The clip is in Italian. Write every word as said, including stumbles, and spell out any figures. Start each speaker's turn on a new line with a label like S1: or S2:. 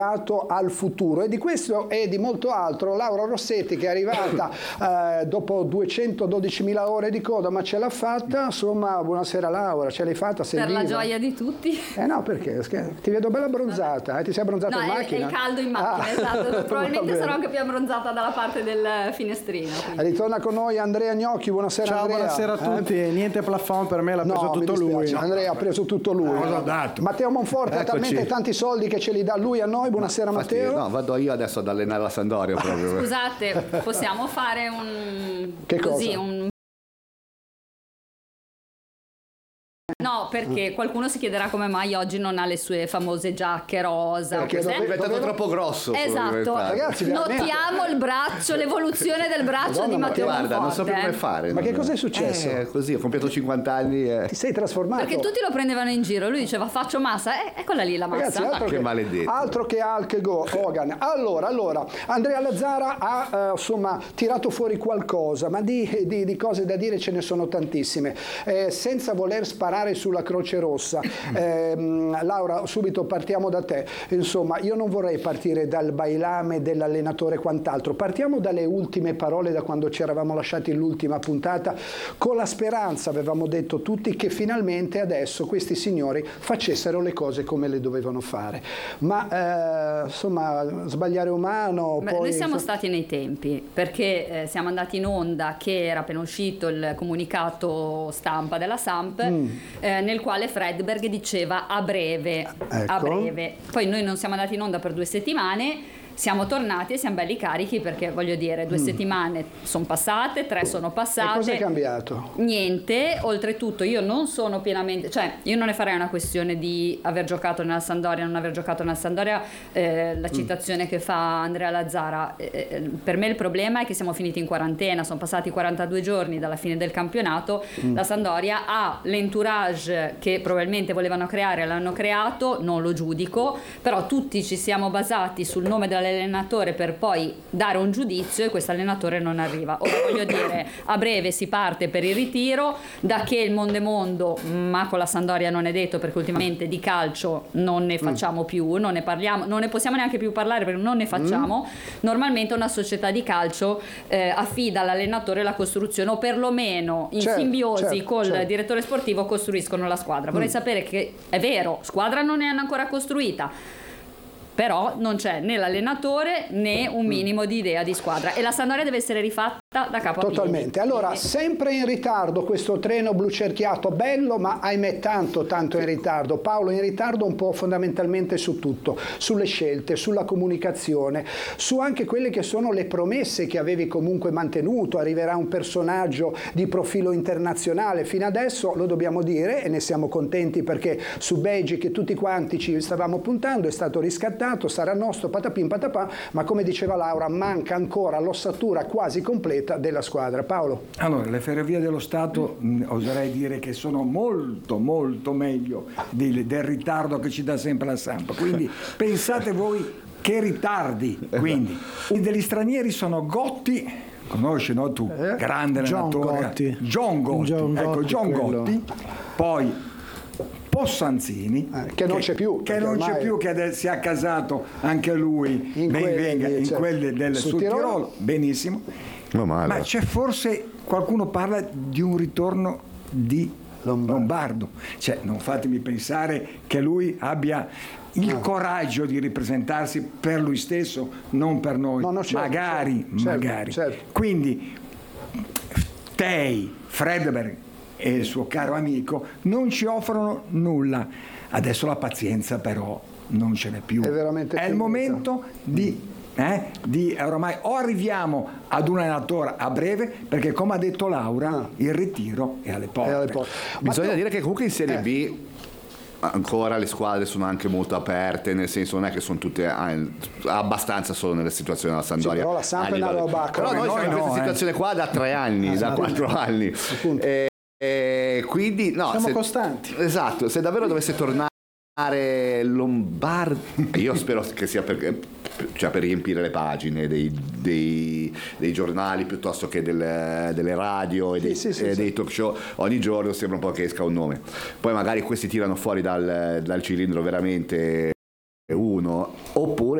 S1: al futuro, e di questo e di molto altro Laura Rossetti, che è arrivata eh, dopo duecentododicimila ore di coda, ma ce l'ha fatta. Insomma, buonasera Laura, ce l'hai fatta? Sei
S2: per
S1: viva?
S2: La gioia di tutti.
S1: Eh no, perché ti vedo bella abbronzata, eh? Ti sei abbronzata
S2: no,
S1: in
S2: è,
S1: macchina?
S2: è il caldo in macchina, ah. esatto. Probabilmente sarò anche più abbronzata dalla parte del finestrino. Quindi.
S1: Ritorna con noi Andrea Gnocchi, buonasera.
S3: Ciao,
S1: Andrea.
S3: buonasera a tutti. Eh? Niente plafond per me, l'ha
S1: no,
S3: preso tutto lui.
S1: Andrea ha preso tutto lui.
S3: No, l'ho dato.
S1: Matteo Monforte ha talmente tanti soldi che ce li dà lui a noi. Buonasera,
S4: ma,
S1: Matteo.
S4: Infatti, no, vado io adesso ad allenare la Sampdoria proprio.
S2: Scusate, possiamo fare un
S1: che
S2: così
S1: cosa?
S2: un No, perché qualcuno si chiederà come mai oggi non ha le sue famose giacche rosa.
S4: Perché è diventato doveva... troppo grosso.
S2: Esatto.
S1: Ragazzi,
S2: notiamo il braccio, l'evoluzione del braccio Madonna, di Matteo
S4: Guarda,
S2: Monforte,
S4: non so più come fare.
S1: Ma
S4: non...
S1: che cosa è successo?
S4: Eh, così, ho compiuto cinquanta anni e...
S1: Ti sei trasformato?
S2: Perché tutti lo prendevano in giro. Lui diceva faccio massa, eh, eccola lì la massa.
S1: Ragazzi, altro,
S4: ah, che,
S1: che,
S4: maledetto.
S1: altro che Hulk Hogan. Allora, allora, Andrea Lazzara ha eh, insomma tirato fuori qualcosa, ma di, di, di cose da dire ce ne sono tantissime. Eh, senza voler sparare sulla Croce Rossa. Eh, Laura, subito partiamo da te. Insomma, io non vorrei partire dal bailame dell'allenatore e quant'altro. Partiamo dalle ultime parole, da quando ci eravamo lasciati l'ultima puntata, con la speranza, avevamo detto tutti, che finalmente adesso questi signori facessero le cose come le dovevano fare. Ma eh, insomma, sbagliare umano.
S2: Beh,
S1: poi...
S2: Noi siamo stati nei tempi, perché eh, siamo andati in onda che era appena uscito il comunicato stampa della Samp, mm. eh, nel quale Fredberg diceva a breve,
S1: ecco.
S2: a breve. Poi noi non siamo andati in onda per due settimane, siamo tornati e siamo belli carichi, perché voglio dire, due mm. settimane sono passate, tre sono passate.
S1: E cosa è cambiato?
S2: Niente, oltretutto io non sono pienamente, cioè io non ne farei una questione di aver giocato nella Sampdoria, non aver giocato nella Sampdoria, eh, la citazione mm. che fa Andrea Lazzara, eh, per me il problema è che siamo finiti in quarantena, sono passati quarantadue giorni dalla fine del campionato, mm. la Sampdoria ha l'entourage che probabilmente volevano creare, l'hanno creato, non lo giudico, però tutti ci siamo basati sul nome della allenatore per poi dare un giudizio, e questo allenatore non arriva. Ora voglio dire, a breve si parte per il ritiro, da che il mondo è mondo, ma con la Sampdoria non è detto, perché ultimamente di calcio non ne facciamo più, non ne parliamo, non ne possiamo neanche più parlare perché non ne facciamo. Normalmente una società di calcio eh, affida all'allenatore la costruzione, o perlomeno in
S1: certo,
S2: simbiosi
S1: certo,
S2: col
S1: certo.
S2: direttore sportivo costruiscono la squadra. Vorrei mm. sapere che è vero, squadra non ne hanno ancora costruita, però non c'è né l'allenatore né un minimo di idea di squadra, e la Sampdoria deve essere rifatta da capo a piedi.
S1: Totalmente. Allora, sempre in ritardo questo treno blu cerchiato, bello, ma ahimè tanto tanto in ritardo. Paolo, in ritardo un po' fondamentalmente su tutto, sulle scelte, sulla comunicazione, su anche quelle che sono le promesse che avevi comunque mantenuto. Arriverà un personaggio di profilo internazionale, fino adesso lo dobbiamo dire, e ne siamo contenti, perché su Beji, che tutti quanti ci stavamo puntando, è stato riscattato, sarà nostro, patapim patapà, ma come diceva Laura, manca ancora l'ossatura quasi completa della squadra. Paolo?
S3: Allora, le Ferrovie dello Stato mh, oserei dire che sono molto molto meglio di, del ritardo che ci dà sempre la Samp, quindi pensate voi che ritardi. Quindi degli stranieri sono Gotti, conosci, no, tu,
S1: eh?
S3: grande
S5: John
S3: allenatore,
S5: Gotti.
S3: John Gotti,
S5: John
S3: ecco
S5: Gotti,
S3: John
S5: quello.
S3: Gotti, poi Possanzini,
S1: eh, che non c'è più,
S3: che non
S1: ormai...
S3: c'è più, che adesso si è accasato anche lui,
S1: in
S3: ben
S1: quelle,
S3: venga, in
S1: certo.
S3: quelle del
S1: Sul
S3: Sud
S1: Tirolo.
S3: Tirolo, benissimo.
S4: Male.
S3: Ma c'è forse, qualcuno parla di un ritorno di Lombardo, Lombardo. Cioè, non fatemi pensare che lui abbia il ah. coraggio di ripresentarsi per lui stesso, non per noi.
S1: No, no, certo,
S3: magari,
S1: certo,
S3: magari.
S1: certo.
S3: Quindi Tei, Fredberg e il suo caro amico non ci offrono nulla. Adesso la pazienza però non ce n'è più.
S1: È veramente
S3: È il momento di Eh, di ormai o arriviamo ad un allenatore a breve, perché come ha detto Laura ah. il ritiro è alle porte,
S1: è alle porte.
S4: Bisogna
S1: tu...
S4: dire che comunque in Serie
S1: eh.
S4: B ancora le squadre sono anche molto aperte, nel senso non è che sono tutte abbastanza solo nelle situazioni della Sampdoria.
S1: Sì, però la Samp è una roba,
S4: però noi siamo in questa
S3: no,
S4: situazione
S3: eh.
S4: qua da tre anni,
S1: ah,
S4: da quattro anni e, e quindi no,
S5: siamo
S4: se,
S5: costanti.
S4: Esatto, se davvero dovesse tornare Lombardo, io spero che sia per, cioè per riempire le pagine dei, dei, dei giornali piuttosto che del, delle radio e dei, sì, sì, e sì, dei talk show, ogni giorno sembra un po' che esca un nome, poi magari questi tirano fuori dal, dal cilindro veramente uno, oppure